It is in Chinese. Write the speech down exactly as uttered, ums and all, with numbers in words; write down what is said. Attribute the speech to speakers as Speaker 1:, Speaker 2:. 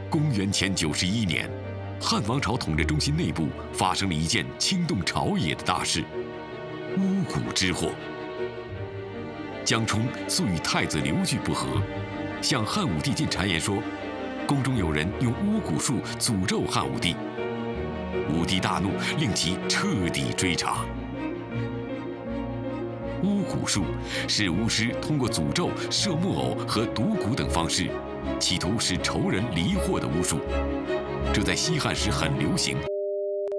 Speaker 1: 公元前九十一年，汉王朝统治中心内部发生了一件惊动朝野的大事——巫蛊之祸。江充素与太子刘据不和，向汉武帝进谗言说，宫中有人用巫蛊术诅咒汉武帝。武帝大怒，令其彻底追查。巫蛊术是巫师通过诅咒、设木偶和毒蛊等方式，企图使仇人离祸的巫术。这在西汉时很流行，